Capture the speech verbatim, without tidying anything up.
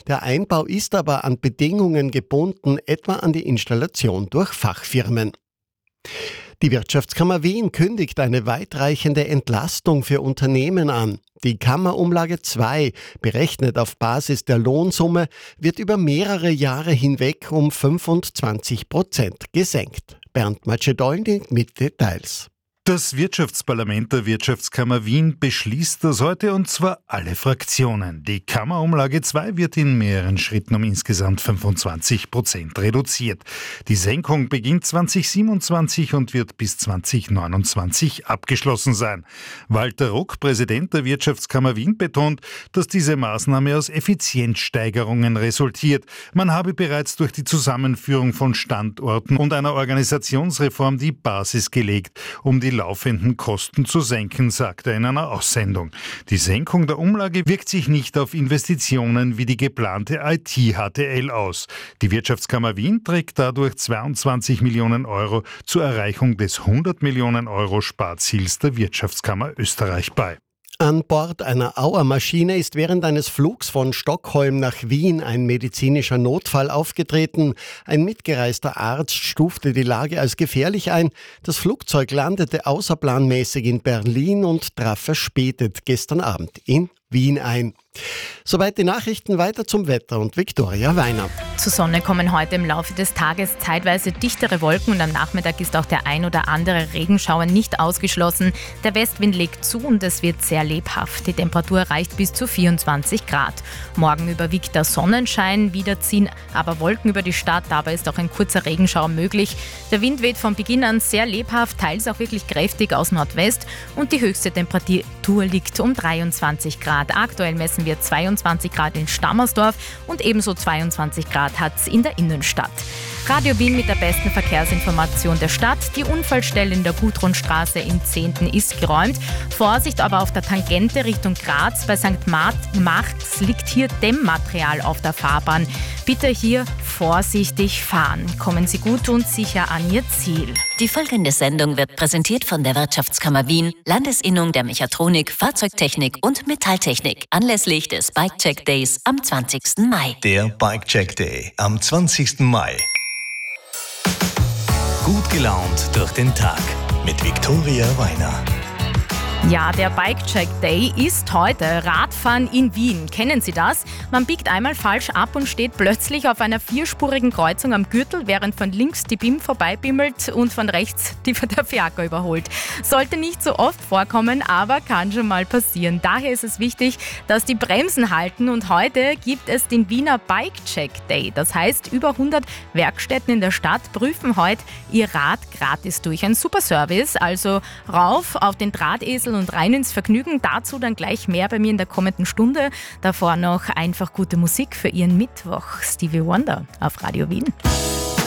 Der Einbau ist aber an Bedingungen gebunden, etwa an die Installation durch Fachfirmen. Die Wirtschaftskammer Wien kündigt eine weitreichende Entlastung für Unternehmen an. Die Kammerumlage zwei, berechnet auf Basis der Lohnsumme, wird über mehrere Jahre hinweg um fünfundzwanzig Prozent gesenkt. Bernd Macedolnik mit Details. Das Wirtschaftsparlament der Wirtschaftskammer Wien beschließt das heute, und zwar alle Fraktionen. Die Kammerumlage zwei wird in mehreren Schritten um insgesamt fünfundzwanzig Prozent reduziert. Die Senkung beginnt zwanzig siebenundzwanzig und wird bis zwanzig neunundzwanzig abgeschlossen sein. Walter Ruck, Präsident der Wirtschaftskammer Wien, betont, dass diese Maßnahme aus Effizienzsteigerungen resultiert. Man habe bereits durch die Zusammenführung von Standorten und einer Organisationsreform die Basis gelegt, um die laufenden Kosten zu senken, sagt er in einer Aussendung. Die Senkung der Umlage wirkt sich nicht auf Investitionen wie die geplante I T-H T L aus. Die Wirtschaftskammer Wien trägt dadurch zweiundzwanzig Millionen Euro zur Erreichung des hundert Millionen Euro Sparziels der Wirtschaftskammer Österreich bei. An Bord einer Auer-Maschine ist während eines Flugs von Stockholm nach Wien ein medizinischer Notfall aufgetreten. Ein mitgereister Arzt stufte die Lage als gefährlich ein. Das Flugzeug landete außerplanmäßig in Berlin und traf verspätet gestern Abend in Wien ein. Soweit die Nachrichten, weiter zum Wetter und Viktoria Weiner. Zur Sonne kommen heute im Laufe des Tages zeitweise dichtere Wolken und am Nachmittag ist auch der ein oder andere Regenschauer nicht ausgeschlossen. Der Westwind legt zu und es wird sehr lebhaft. Die Temperatur reicht bis zu vierundzwanzig Grad. Morgen überwiegt der Sonnenschein, wieder ziehen aber Wolken über die Stadt. Dabei ist auch ein kurzer Regenschauer möglich. Der Wind weht von Beginn an sehr lebhaft, teils auch wirklich kräftig aus Nordwest und die höchste Temperatur liegt um dreiundzwanzig Grad. Aktuell messen wir zweiundzwanzig Grad in Stammersdorf und ebenso zweiundzwanzig Grad hat es in der Innenstadt. Radio Wien mit der besten Verkehrsinformation der Stadt. Die Unfallstelle in der Gudrunstraße im zehnten ist geräumt. Vorsicht aber auf der Tangente Richtung Graz. Bei Sankt Marx liegt hier Dämmmaterial auf der Fahrbahn. Bitte hier vorsichtig fahren. Kommen Sie gut und sicher an Ihr Ziel. Die folgende Sendung wird präsentiert von der Wirtschaftskammer Wien, Landesinnung der Mechatronik, Fahrzeugtechnik und Metalltechnik, anlässlich des Bike-Check Days am zwanzigsten Mai. Der Bike-Check Day am zwanzigsten Mai. Gut gelaunt durch den Tag mit Viktoria Weiner. Ja, der Bike-Check Day ist heute Radfahren in Wien. Kennen Sie das? Man biegt einmal falsch ab und steht plötzlich auf einer vierspurigen Kreuzung am Gürtel, während von links die B I M vorbeibimmelt und von rechts die der Fiaker überholt. Sollte nicht so oft vorkommen, aber kann schon mal passieren. Daher ist es wichtig, dass die Bremsen halten und heute gibt es den Wiener Bike-Check Day. Das heißt, über hundert Werkstätten in der Stadt prüfen heute ihr Rad gratis durch. Ein super Service, also rauf auf den Drahtesel und rein ins Vergnügen. Dazu dann gleich mehr bei mir in der kommenden Stunde. Davor noch einfach gute Musik für Ihren Mittwoch. Stevie Wonder auf Radio Wien.